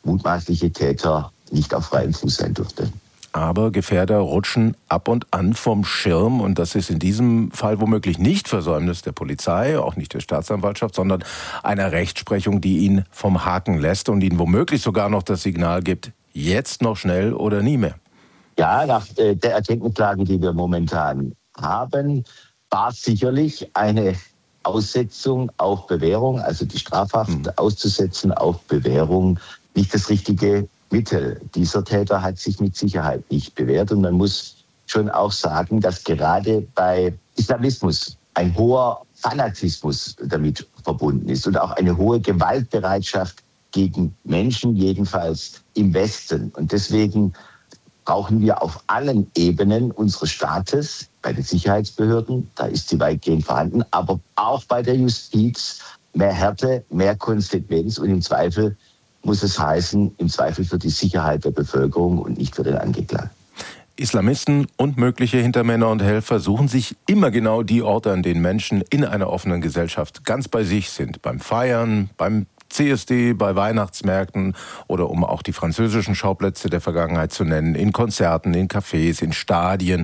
mutmaßliche Täter nicht auf freiem Fuß sein durfte. Aber Gefährder rutschen ab und an vom Schirm und das ist in diesem Fall womöglich nicht Versäumnis der Polizei, auch nicht der Staatsanwaltschaft, sondern einer Rechtsprechung, die ihn vom Haken lässt und ihnen womöglich sogar noch das Signal gibt, jetzt noch schnell oder nie mehr. Ja, nach der Erkenntnislage, die wir momentan haben, war sicherlich eine Aussetzung auf Bewährung, also die Strafhaft auszusetzen auf Bewährung, nicht das richtige Mittel. Dieser Täter hat sich mit Sicherheit nicht bewährt und man muss schon auch sagen, dass gerade bei Islamismus ein hoher Fanatismus damit verbunden ist und auch eine hohe Gewaltbereitschaft gegen Menschen, jedenfalls im Westen. Und deswegen brauchen wir auf allen Ebenen unseres Staates, bei den Sicherheitsbehörden, da ist sie weitgehend vorhanden, aber auch bei der Justiz mehr Härte, mehr Konsequenz und im Zweifel muss es heißen, im Zweifel für die Sicherheit der Bevölkerung und nicht für den Angeklagten. Islamisten und mögliche Hintermänner und Helfer suchen sich immer genau die Orte, an denen Menschen in einer offenen Gesellschaft ganz bei sich sind. Beim Feiern, beim CSD, bei Weihnachtsmärkten oder um auch die französischen Schauplätze der Vergangenheit zu nennen, in Konzerten, in Cafés, in Stadien.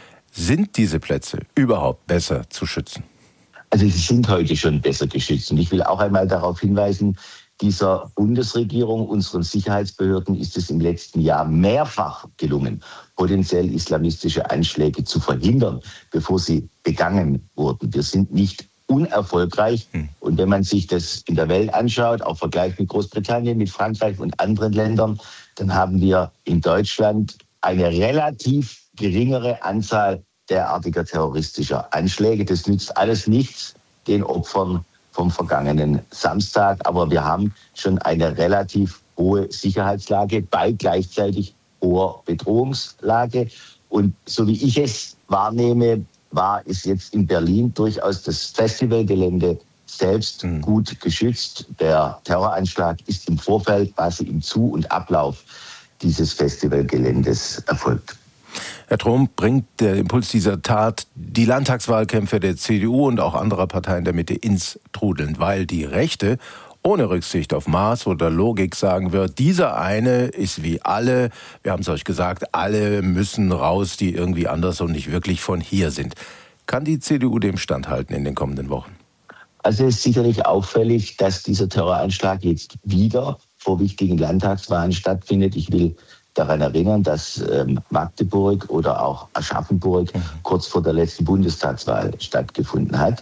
Sind diese Plätze überhaupt besser zu schützen? Also sie sind heute schon besser geschützt. Und ich will auch einmal darauf hinweisen, dieser Bundesregierung, unseren Sicherheitsbehörden ist es im letzten Jahr mehrfach gelungen, potenziell islamistische Anschläge zu verhindern, bevor sie begangen wurden. Wir sind nicht unerfolgreich. Und wenn man sich das in der Welt anschaut, auch Vergleich mit Großbritannien, mit Frankreich und anderen Ländern, dann haben wir in Deutschland eine relativ geringere Anzahl derartiger terroristischer Anschläge. Das nützt alles nichts den Opfern vom vergangenen Samstag. Aber wir haben schon eine relativ hohe Sicherheitslage bei gleichzeitig hoher Bedrohungslage. Und so wie ich es wahrnehme, war es jetzt in Berlin durchaus das Festivalgelände selbst gut geschützt. Der Terroranschlag ist im Vorfeld, quasi im Zu- und Ablauf dieses Festivalgeländes erfolgt. Herr Trom, bringt der Impuls dieser Tat die Landtagswahlkämpfe der CDU und auch anderer Parteien der Mitte ins Trudeln, weil die Rechte ohne Rücksicht auf Maß oder Logik sagen wird, dieser eine ist wie alle, wir haben es euch gesagt, alle müssen raus, die irgendwie anders und nicht wirklich von hier sind. Kann die CDU dem standhalten in den kommenden Wochen? Also es ist sicherlich auffällig, dass dieser Terroranschlag jetzt wieder vor wichtigen Landtagswahlen stattfindet. Ich will daran erinnern, dass Magdeburg oder auch Aschaffenburg kurz vor der letzten Bundestagswahl stattgefunden hat.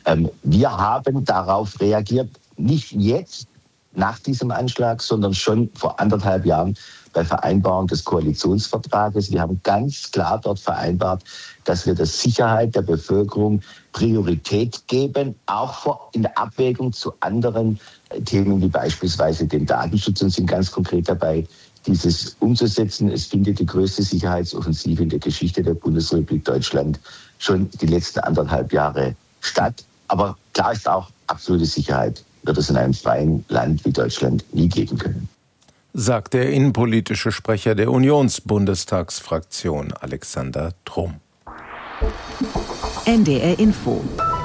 Wir haben darauf reagiert, nicht jetzt nach diesem Anschlag, sondern schon vor 1,5 Jahren bei Vereinbarung des Koalitionsvertrages. Wir haben ganz klar dort vereinbart, dass wir der Sicherheit der Bevölkerung Priorität geben, auch in der Abwägung zu anderen Themen wie beispielsweise dem Datenschutz und sind ganz konkret dabei, dieses umzusetzen. Es findet die größte Sicherheitsoffensive in der Geschichte der Bundesrepublik Deutschland schon die letzten 1,5 Jahre statt. Aber klar ist auch, absolute Sicherheit wird es in einem freien Land wie Deutschland nie geben können. Sagt der innenpolitische Sprecher der Unionsbundestagsfraktion Alexander Trom. NDR Info.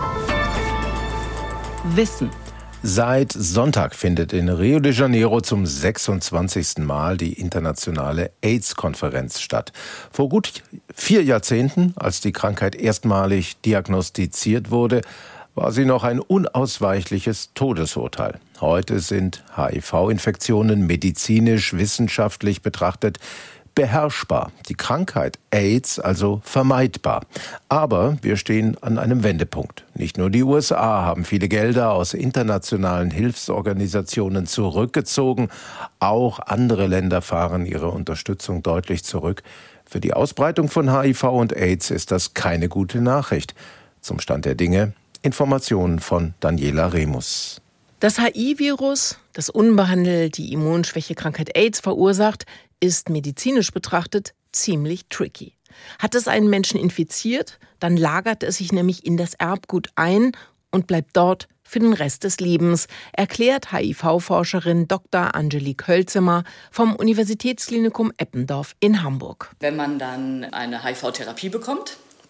Wissen. Seit Sonntag findet in Rio de Janeiro zum 26. Mal die internationale AIDS-Konferenz statt. Vor gut 4 Jahrzehnten, als die Krankheit erstmalig diagnostiziert wurde, war sie noch ein unausweichliches Todesurteil. Heute sind HIV-Infektionen medizinisch, wissenschaftlich betrachtet beherrschbar. Die Krankheit AIDS also vermeidbar. Aber wir stehen an einem Wendepunkt. Nicht nur die USA haben viele Gelder aus internationalen Hilfsorganisationen zurückgezogen. Auch andere Länder fahren ihre Unterstützung deutlich zurück. Für die Ausbreitung von HIV und AIDS ist das keine gute Nachricht. Zum Stand der Dinge Informationen von Daniela Remus. Das HIV-Virus, das unbehandelt die Immunschwächekrankheit AIDS verursacht, ist medizinisch betrachtet ziemlich tricky. Hat es einen Menschen infiziert, dann lagert es sich nämlich in das Erbgut ein und bleibt dort für den Rest des Lebens, erklärt HIV-Forscherin Dr. Angelique Hölzemer vom Universitätsklinikum Eppendorf in Hamburg. Wenn man dann eine HIV-Therapie bekommt,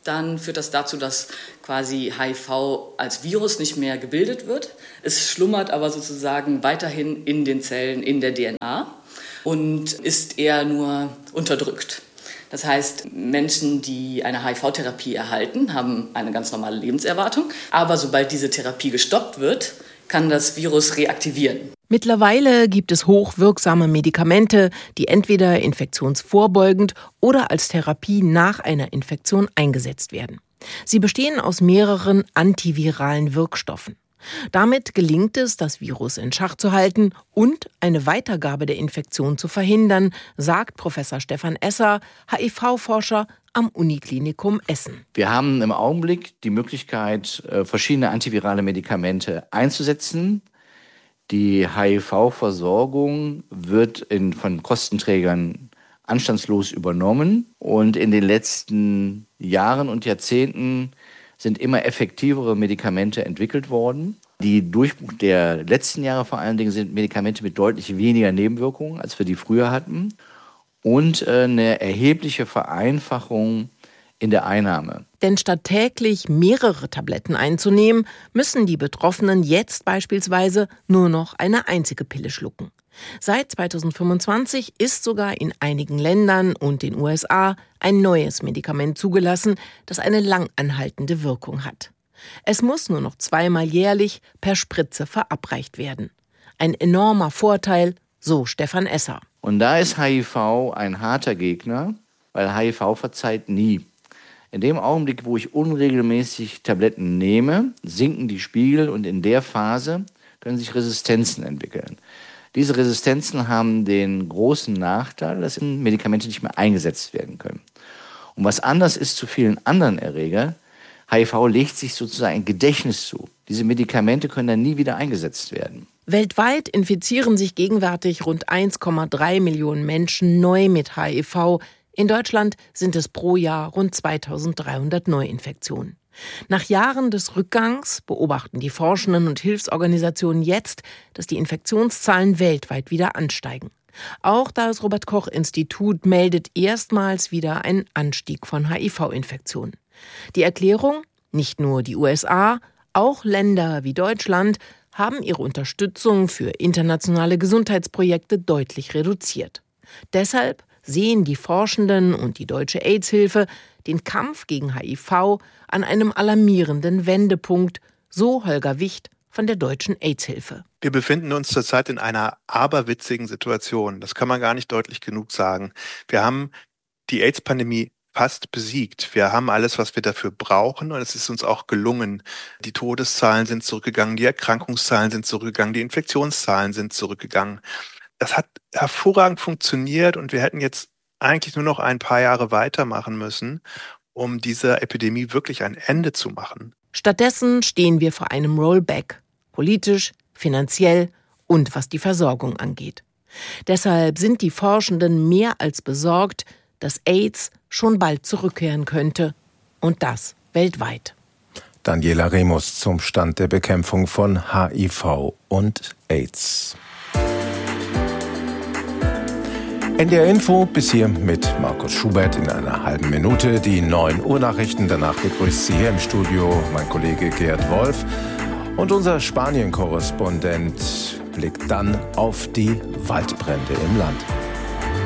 dann führt das dazu, dass quasi HIV als Virus nicht mehr gebildet wird. Es schlummert aber sozusagen weiterhin in den Zellen, in der DNA und ist eher nur unterdrückt. Das heißt, Menschen, die eine HIV-Therapie erhalten, haben eine ganz normale Lebenserwartung. Aber sobald diese Therapie gestoppt wird, kann das Virus reaktivieren. Mittlerweile gibt es hochwirksame Medikamente, die entweder infektionsvorbeugend oder als Therapie nach einer Infektion eingesetzt werden. Sie bestehen aus mehreren antiviralen Wirkstoffen. Damit gelingt es, das Virus in Schach zu halten und eine Weitergabe der Infektion zu verhindern, sagt Professor Stefan Esser, HIV-Forscher am Uniklinikum Essen. Wir haben im Augenblick die Möglichkeit, verschiedene antivirale Medikamente einzusetzen. Die HIV-Versorgung wird von Kostenträgern anstandslos übernommen. Und in den letzten Jahren und Jahrzehnten sind immer effektivere Medikamente entwickelt worden. Die Durchbruch der letzten Jahre vor allen Dingen sind Medikamente mit deutlich weniger Nebenwirkungen, als wir die früher hatten. Und eine erhebliche Vereinfachung in der Einnahme. Denn statt täglich mehrere Tabletten einzunehmen, müssen die Betroffenen jetzt beispielsweise nur noch eine einzige Pille schlucken. Seit 2025 ist sogar in einigen Ländern und den USA ein neues Medikament zugelassen, das eine langanhaltende Wirkung hat. Es muss nur noch 2-mal jährlich per Spritze verabreicht werden. Ein enormer Vorteil, so Stefan Esser. Und da ist HIV ein harter Gegner, weil HIV verzeiht nie. In dem Augenblick, wo ich unregelmäßig Tabletten nehme, sinken die Spiegel und in der Phase können sich Resistenzen entwickeln. Diese Resistenzen haben den großen Nachteil, dass Medikamente nicht mehr eingesetzt werden können. Und was anders ist zu vielen anderen Erregern, HIV legt sich sozusagen ein Gedächtnis zu. Diese Medikamente können dann nie wieder eingesetzt werden. Weltweit infizieren sich gegenwärtig rund 1,3 Millionen Menschen neu mit HIV. In Deutschland sind es pro Jahr rund 2300 Neuinfektionen. Nach Jahren des Rückgangs beobachten die Forschenden und Hilfsorganisationen jetzt, dass die Infektionszahlen weltweit wieder ansteigen. Auch das Robert-Koch-Institut meldet erstmals wieder einen Anstieg von HIV-Infektionen. Die Erklärung? Nicht nur die USA, auch Länder wie Deutschland haben ihre Unterstützung für internationale Gesundheitsprojekte deutlich reduziert. Deshalb sehen die Forschenden und die Deutsche AIDS-Hilfe den Kampf gegen HIV an einem alarmierenden Wendepunkt, so Holger Wicht von der Deutschen AIDS-Hilfe. Wir befinden uns zurzeit in einer aberwitzigen Situation. Das kann man gar nicht deutlich genug sagen. Wir haben die AIDS-Pandemie fast besiegt. Wir haben alles, was wir dafür brauchen, und es ist uns auch gelungen. Die Todeszahlen sind zurückgegangen, die Erkrankungszahlen sind zurückgegangen, die Infektionszahlen sind zurückgegangen. Das hat hervorragend funktioniert und wir hätten jetzt eigentlich nur noch ein paar Jahre weitermachen müssen, um dieser Epidemie wirklich ein Ende zu machen. Stattdessen stehen wir vor einem Rollback, politisch, finanziell und was die Versorgung angeht. Deshalb sind die Forschenden mehr als besorgt, dass AIDS schon bald zurückkehren könnte. Und das weltweit. Daniela Remus zum Stand der Bekämpfung von HIV und AIDS. NDR Info bis hier mit Markus Schubert in einer halben Minute. Die 9 Uhr Nachrichten. Danach begrüßt Sie hier im Studio mein Kollege Gerd Wolf. Und unser Spanien-Korrespondent blickt dann auf die Waldbrände im Land.